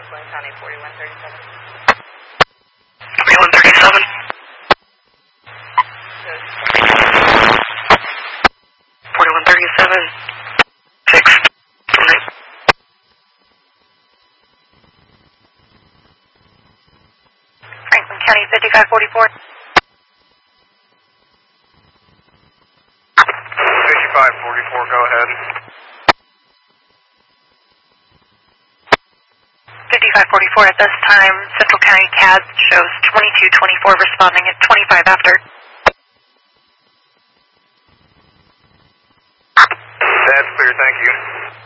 Glen County 4137. 4137. 4137. 6. Franklin County 5544. 5544, go ahead. 5544 at this time, Central County CAD shows 2224 responding at 25 after. That's clear, thank you.